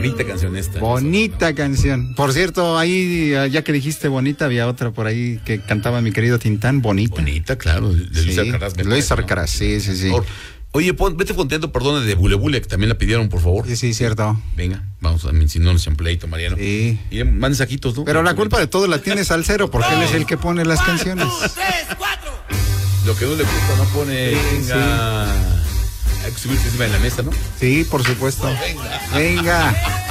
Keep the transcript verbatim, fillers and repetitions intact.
bonita canción esta. Bonita canción. Por cierto, ahí, ya que dijiste bonita, había otra por ahí que cantaba mi querido Tintán, bonita. Bonita, claro, de Luis Sí, Alcaraz. me Luis parece, ¿no? Alcaraz, sí, sí, sí. Por- Oye, pon, vete fonteando, perdón, de Bule Bule, que también la pidieron, por favor. Sí, sí, cierto. Venga, vamos a si no nos un pleito, Mariano. Sí. Y más mensajitos, ¿no? Pero la culpa de todo la tiene Salcero, porque él es el que pone las canciones. Lo que no le gusta no pone. Sí, venga. Hay que subirse encima de la mesa, ¿no? Sí, por supuesto. Venga. Venga.